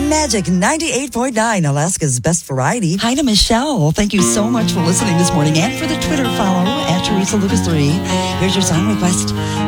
Magic 98.9, Alaska's best variety. Hi to Michelle. Thank you so much for listening this morning and for the Twitter follow at Teresa Lucas 3. Here's your song request.